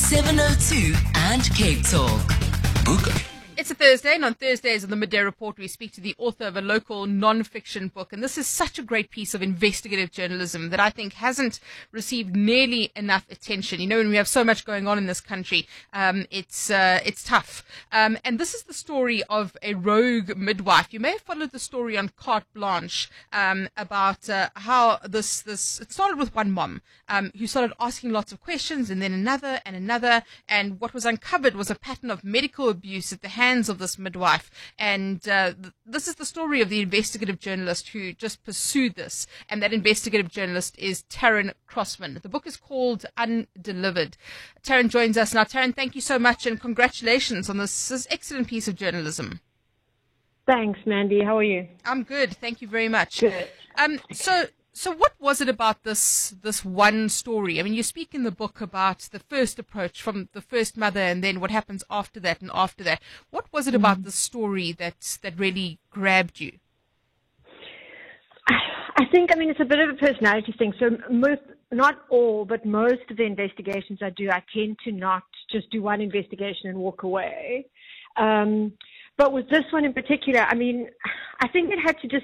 702 and Cape Talk. Book. It's a Thursday, and on Thursdays on the Midday Report, we speak to the author of a local non-fiction book. And this is such a great piece of investigative journalism that I think hasn't received nearly enough attention. You know, when we have so much going on in this country, it's tough. And this is the story of a rogue midwife. You may have followed the story on Carte Blanche about how it started with one mom who started asking lots of questions, and then another and another. And what was uncovered was a pattern of medical abuse at the hands of this midwife. And this is the story of the investigative journalist who just pursued this. And that investigative journalist is Taryn Crossman. The book is called Undelivered. Taryn joins us now. Taryn, thank you so much, and congratulations on this excellent piece of journalism. Thanks, Mandy. How are you? I'm good. Thank you very much. Good. So what was it about this one story? I mean, you speak in the book about the first approach from the first mother and then what happens after that and after that. What was it about the story that really grabbed you? I think, it's a bit of a personality thing. So not all, but most of the investigations I do, I tend to not just do one investigation and walk away. But with this one in particular, I think it had to just